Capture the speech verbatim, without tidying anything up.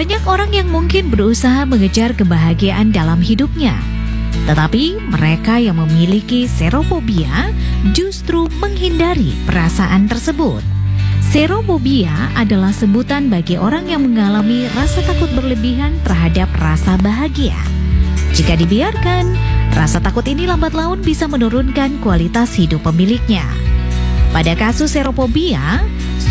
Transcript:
Banyak orang yang mungkin berusaha mengejar kebahagiaan dalam hidupnya, tetapi mereka yang memiliki serophobia justru menghindari perasaan tersebut. Serophobia adalah sebutan bagi orang yang mengalami rasa takut berlebihan terhadap rasa bahagia. Jika dibiarkan, rasa takut ini lambat laun bisa menurunkan kualitas hidup pemiliknya. Pada kasus serophobia,